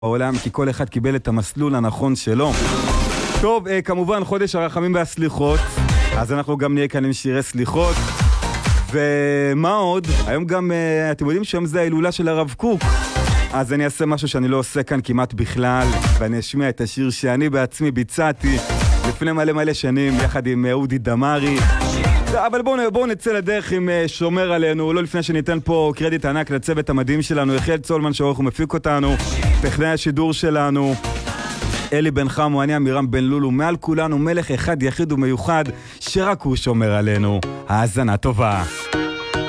בעולם, כי כל אחד קיבל את המסלול הנכון שלו. טוב, כמובן חודש הרחמים והסליחות, אז אנחנו גם נהיה כאן עם שירי סליחות. ומה עוד? היום גם, אתם יודעים שהיום זה ההילולה של הרב קוק, אז אני אעשה משהו שאני לא עושה כאן כמעט בכלל, ואני אשמיע את השיר שאני בעצמי ביצעתי לפני מלא שנים יחד עם אודי דמרי. אבל בואו נצא לדרך עם שומר עלינו, לא לפני שניתן פה קרדיט ענק לצוות המדהים שלנו, יחיאל צולמן שעורך ומפיק אותנו, טכנאי השידור שלנו, אלי בן חמו, אני אמירם בן לולו, מעל כולנו מלך אחד יחיד ומיוחד שרק הוא שומר עלינו. האזנה טובה.